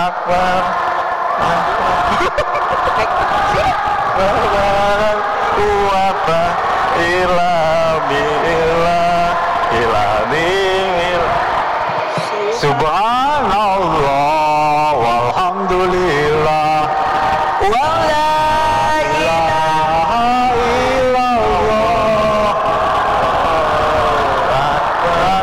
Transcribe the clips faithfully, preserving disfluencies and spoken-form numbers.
Akbar. Kuwata ila billah ila billah. Subhanallah walhamdulillah wala ilaha illallah. Akbar.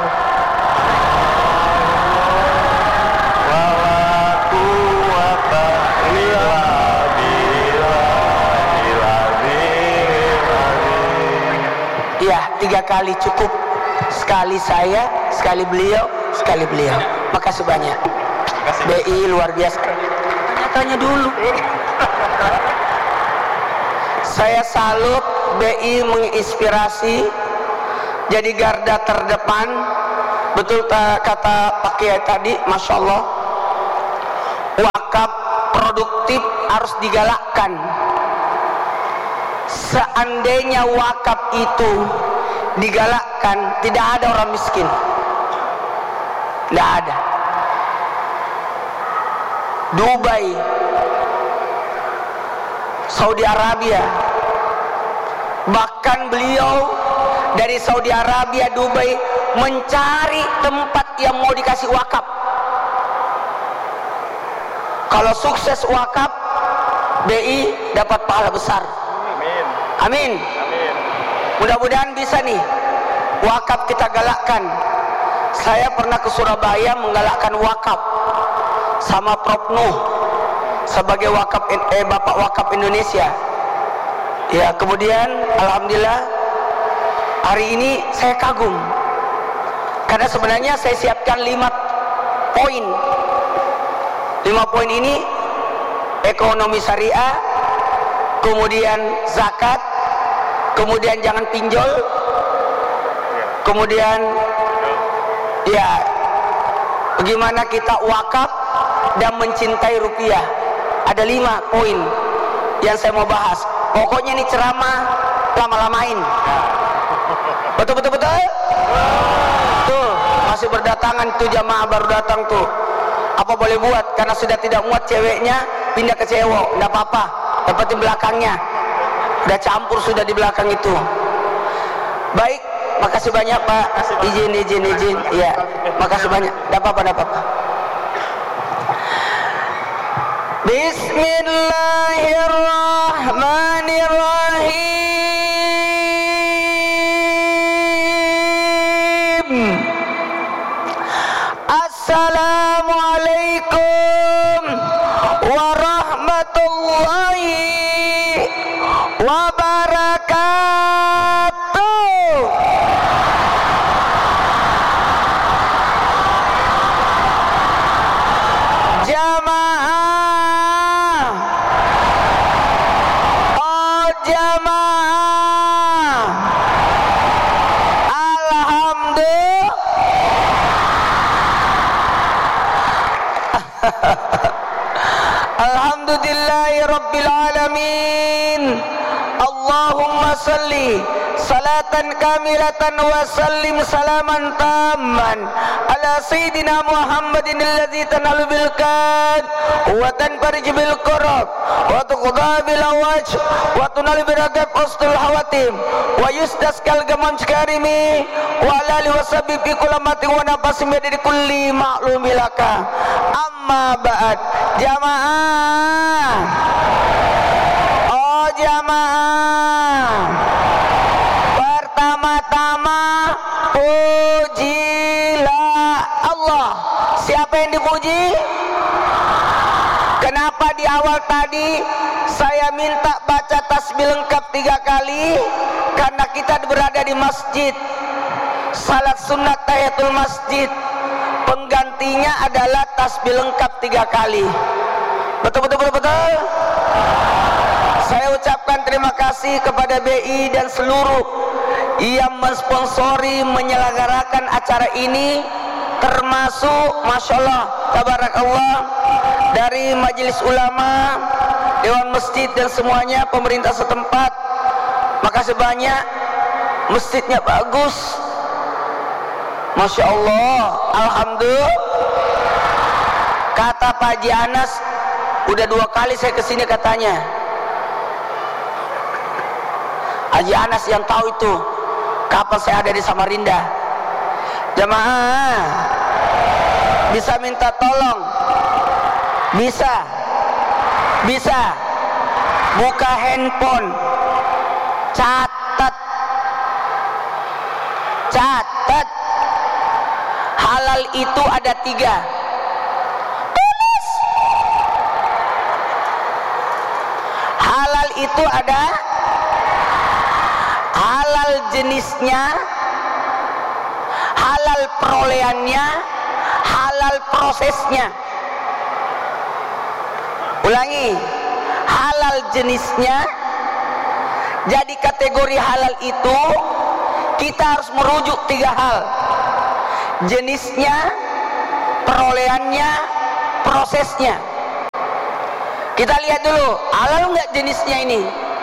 Wala quwata illa billah ila billah. Iya, tiga kali cukup. Sekali saya, sekali beliau, sekali beliau. Makasih banyak. B I luar biasa. Tanya dulu. Saya salut, B I menginspirasi jadi garda terdepan. Betul kata Pak Kiai tadi, Masya Allah. Wakaf produktif harus digalakkan. Seandainya wakaf itu digalakkan, tidak ada orang miskin, tidak ada. Dubai, Saudi Arabia, bahkan beliau dari Saudi Arabia, Dubai mencari tempat yang mau dikasih wakaf. Kalau sukses wakaf, B I dapat pahala besar. Amin. Amin. Mudah-mudahan bisa nih wakaf kita galakkan. Saya pernah ke Surabaya menggalakkan wakaf sama Prof Nuh sebagai wakaf eh, Bapak Wakaf Indonesia. Ya, kemudian alhamdulillah hari ini saya kagum karena sebenarnya saya siapkan lima poin. Lima poin ini ekonomi syariah, kemudian zakat, kemudian jangan pinjol, kemudian ya bagaimana kita wakaf dan mencintai rupiah. Ada lima poin yang saya mau bahas. Pokoknya ini ceramah lama-lamain. Betul betul betul. Tuh masih berdatangan tuh jamaah baru datang tuh. Apa boleh buat? Karena sudah tidak muat ceweknya pindah ke cewek, nggak apa-apa. Dapatin belakangnya. Udah campur sudah di belakang itu. Baik, makasih banyak Pak. Izin izin izin. Iya, makasih banyak. Tidak apa-apa, tidak apa-apa. Bismillahirrahmanirrahim. Assalamualaikum warahmatullahi wabarakatuh. Jamaah, oh jamaah, alhamdulillah. Alhamdulillahi Rabbil Alamin. Allahumma salli salatan kamilatan wa sallim salaman tamman ala sayyidina Muhammadin alladhi tanalu bil kad wa tanfarij bil qurab wa tuqda bil awaj wa tunal bil ragab ustul hawatim wa yusdaskal gaman karimi wa alali wa sabbi fi kulamati wa nafasim dari kulli ma'lumilaka. Amma ba'd. Jamaah, oh jamaah, pertama-tama pujilah Allah. Siapa yang dipuji? Kenapa di awal tadi saya minta baca tasbih lengkap tiga kali? Karena kita berada di masjid, salat sunat tahiyatul masjid, penggantinya adalah tasbih lengkap tiga kali. Betul betul betul betul. Saya ucapkan terima kasih kepada B I dan seluruh yang mensponsori menyelenggarakan acara ini, termasuk Masya Allah tabarakallah dari Majelis Ulama, Dewan Masjid dan semuanya pemerintah setempat. Makasih banyak. Masjidnya bagus, Masya Allah. Alhamdulillah. Kata Pak Haji Anas, udah dua kali saya kesini katanya. Haji Anas yang tahu itu kapan saya ada di Samarinda. Jamaah bisa minta tolong, bisa bisa buka handphone, catat catat halal itu ada tiga. Tulis. Halal itu ada halal jenisnya, halal perolehannya, halal prosesnya. Ulangi, halal jenisnya. Jadi kategori halal itu kita harus merujuk tiga hal: jenisnya, perolehannya, prosesnya. Kita lihat dulu, halal nggak jenisnya ini?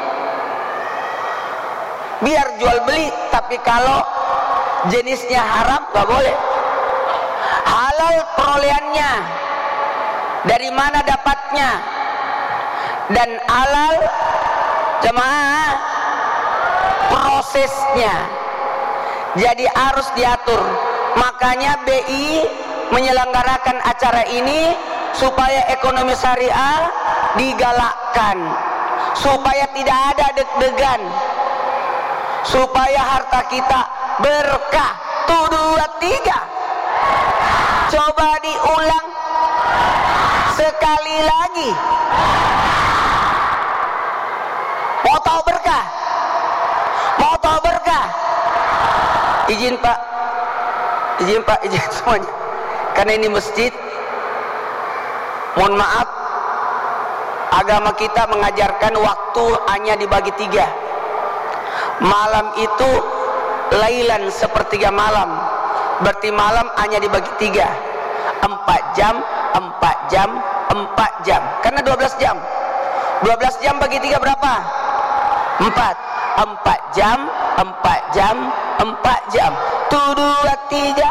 Biar jual beli, tapi kalau jenisnya haram nggak boleh. Halal perolehannya, dari mana dapatnya, dan halal jemaah prosesnya. Jadi harus diatur. Makanya B I menyelenggarakan acara ini supaya ekonomi syariah digalakkan, supaya tidak ada deg-degan, supaya harta kita berkah. Tuh dua tiga. Coba diulang sekali lagi. Mau tahu berkah? Mau tahu berkah? Izin Pak, izin Pak, izin semuanya. Karena ini masjid, mohon maaf, agama kita mengajarkan waktu hanya dibagi tiga. Malam itu lailan, sepertiga malam. Berarti malam hanya dibagi tiga. Empat jam, empat jam, empat jam. Karena dua belas jam. Dua belas jam bagi tiga berapa? Empat. Empat jam, empat jam, empat jam. Tuh dua tiga.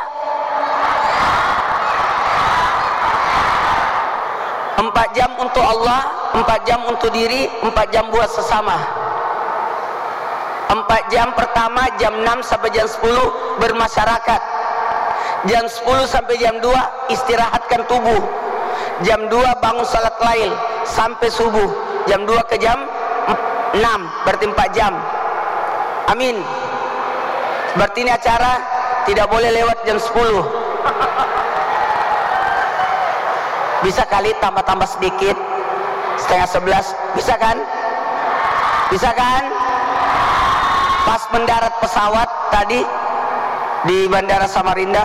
Empat jam untuk Allah, empat jam untuk diri, empat jam buat sesama. Empat jam pertama jam enam sampai jam sepuluh bermasyarakat. Jam sepuluh sampai jam dua istirahatkan tubuh. Jam dua bangun salat lail sampai subuh. Jam dua ke jam enam berarti empat jam. Amin. Berarti ini acara tidak boleh lewat jam sepuluh. Bisa kali tambah-tambah sedikit, setengah sebelas, bisa kan? Bisa kan? Pas mendarat pesawat tadi di Bandara Samarinda,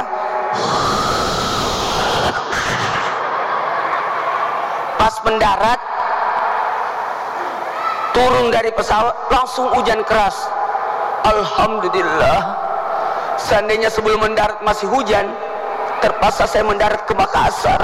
pas mendarat turun dari pesawat langsung hujan keras. Alhamdulillah, seandainya sebelum mendarat masih hujan, terpaksa saya mendarat ke Makassar.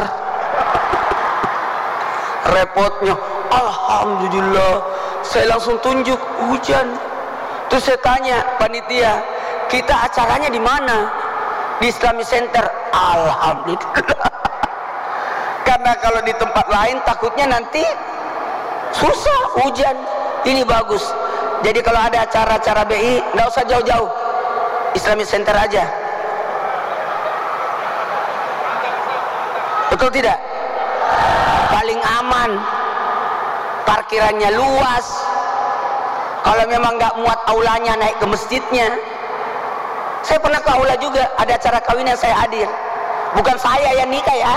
Repotnya, alhamdulillah, saya langsung tunjuk hujan. Terus saya tanya panitia, kita acaranya di mana? Di Islamic Center. Alhamdulillah. Karena kalau di tempat lain takutnya nanti susah hujan. Ini bagus. Jadi kalau ada acara-acara B I, nggak usah jauh-jauh, Islamic Center aja. Betul tidak? Paling aman, parkirannya luas. Kalau memang nggak muat aulanya, naik ke masjidnya. Saya pernah ke aula juga, ada acara kawinan saya hadir. Bukan saya yang nikah ya,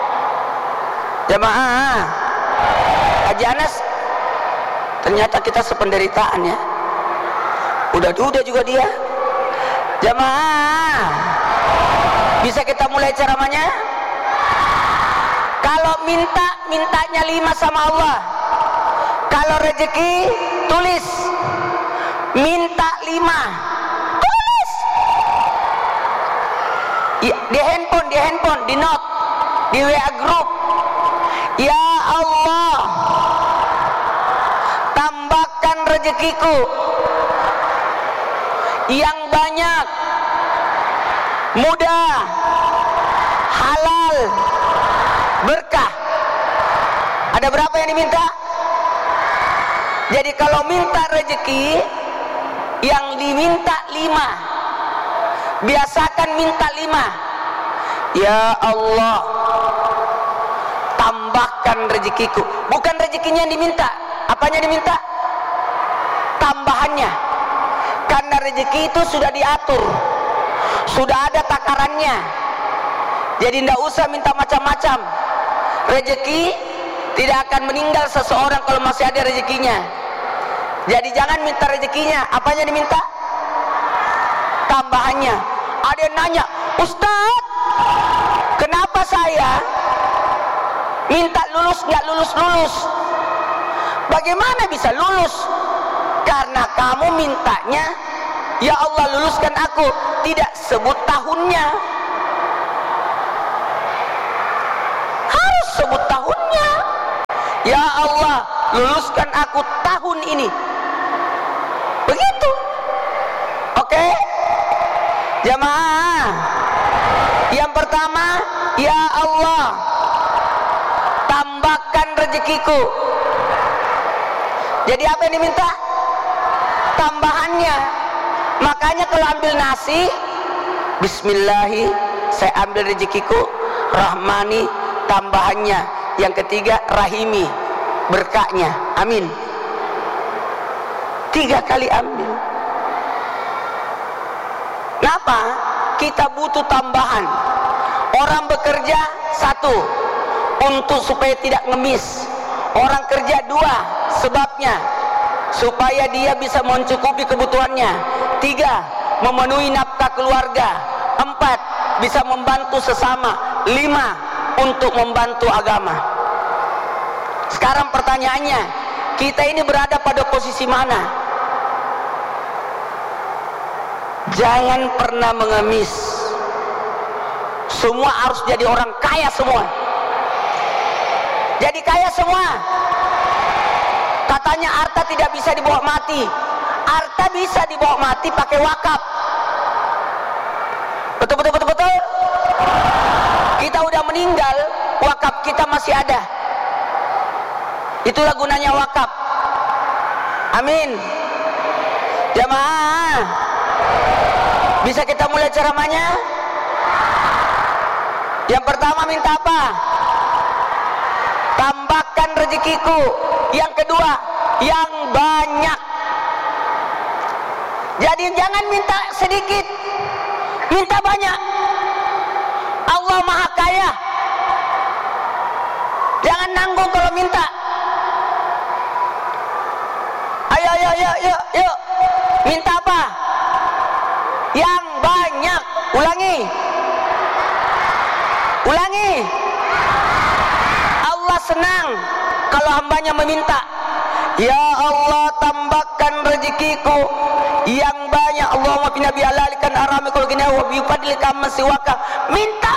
jamaah. Haji Anas, ternyata kita sependeritaan ya. Udah-udah juga dia. Jamaah, bisa kita mulai ceramahnya? Kalau minta, mintanya lima sama Allah. Kalau rezeki, tulis. Minta lima, tulis. Ya, di handphone, di handphone, di note, di W A group. Ya Allah, tambahkan rezekiku yang banyak, mudah, halal, berkah. Ada berapa yang diminta? Jadi kalau minta rezeki, yang diminta lima. Biasakan minta lima. Ya Allah, tambahkan rezekiku. Bukan rezekinya yang diminta. Apanya diminta? Tambahannya. Karena rezeki itu sudah diatur, sudah ada takarannya. Jadi tidak usah minta macam-macam. Rezeki tidak akan meninggal seseorang kalau masih ada rezekinya. Jadi jangan minta rezekinya. Apanya diminta? Tambahannya. Ada yang nanya, Ustaz, kenapa saya minta lulus nggak lulus-lulus? Bagaimana bisa lulus? Karena kamu mintanya, ya Allah luluskan aku, tidak sebut tahunnya. Harus sebut tahunnya. Ya Allah luluskan aku tahun ini. Begitu. Oke, jamaah. Yang pertama, ya Allah tambahkan rezekiku. Jadi apa yang diminta? Tambahannya. Makanya kalau ambil nasi, Bismillahi, saya ambil rezekiku, Rahmani, tambahannya. Yang ketiga, Rahimi, berkahnya. Amin. Tiga kali ambil. Kenapa? Kita butuh tambahan. Orang bekerja satu, untuk supaya tidak ngemis. Orang kerja dua, sebabnya supaya dia bisa mencukupi kebutuhannya. Tiga, memenuhi nafkah keluarga. Empat, bisa membantu sesama. Lima, untuk membantu agama. Sekarang pertanyaannya, kita ini berada pada posisi mana? Jangan pernah mengemis. Semua harus jadi orang kaya semua. Jadi kaya semua. Katanya harta tidak bisa dibawa mati. Harta bisa dibawa mati pakai wakaf. Betul betul betul betul. Kita udah meninggal, wakaf kita masih ada. Itulah gunanya wakaf. Amin. Jamaah, bisa kita mulai ceramahnya? Yang pertama minta apa? Tambahkan rezekiku. Yang kedua, yang banyak. Jadi jangan minta sedikit, minta banyak. Allah Maha Kaya. Jangan nanggung kalau minta. Ayo ayo ayo ayo ayo. Minta apa? Yang banyak. Ulangi. Ulangi. Allah senang kalau hambanya meminta. Ya Allah tambahkan rezekiku yang banyak. Allahumma fi nabi alalikan aramikul gina wa bi fadlika masiwaka. Minta.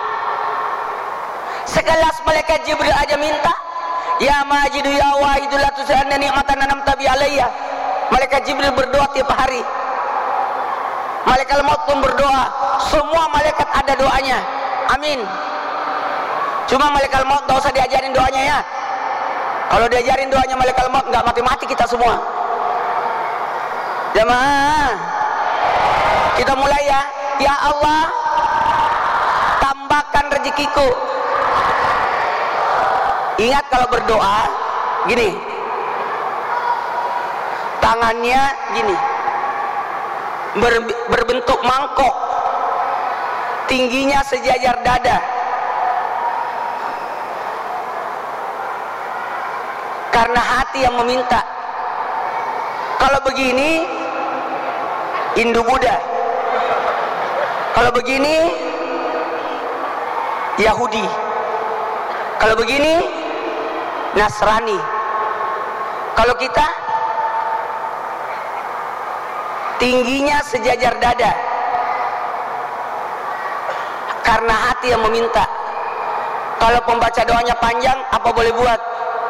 Sekelas malaikat Jibril aja minta. Ya majidu ya wahidul la tusanna ni'matan an'amta bi alayya. Malaikat Jibril berdoa tiap hari. Malaikat maut pun berdoa. Semua malaikat ada doanya. Amin. Cuma malaikat maut gak usah diajarin doanya ya. Kalau diajarin doanya malaikat maut nggak mati-mati kita semua. Jamaah, kita mulai ya. Ya Allah tambahkan rezekiku. Ingat kalau berdoa gini, tangannya gini, ber, berbentuk mangkok, tingginya sejajar dada. Karena hati yang meminta. Kalau begini Hindu Buddha, kalau begini Yahudi, kalau begini Nasrani. Kalau kita tingginya sejajar dada. Karena hati yang meminta. Kalau pembaca doanya panjang, apa boleh buat?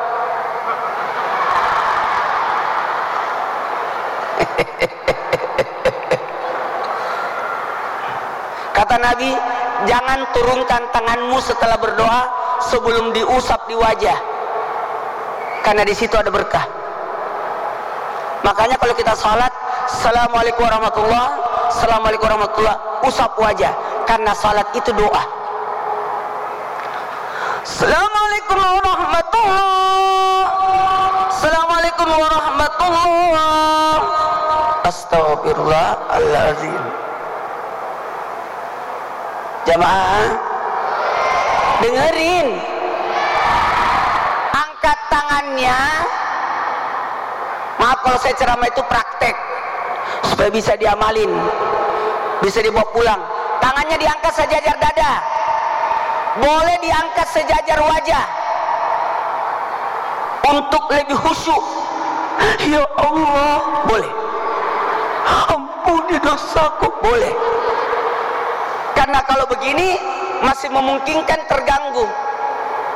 Kata Nabi, jangan turunkan tanganmu setelah berdoa sebelum diusap di wajah. karena di situ ada berkah. Makanya kalau kita salat, assalamualaikum warahmatullah, assalamualaikum warahmatullah, usap wajah, karena salat itu doa. Assalamualaikum warahmatullah, assalamualaikum warahmatullah, astagfirullahaladzim. Jamaah, dengerin, angkat tangannya. Maaf kalau saya ceramah itu praktek supaya bisa diamalin, bisa dibawa pulang. Tangannya diangkat sejajar dada, boleh diangkat sejajar wajah untuk lebih khusyuk. Ya Allah, boleh. Ampuni dosaku, boleh. Karena kalau begini masih memungkinkan terganggu.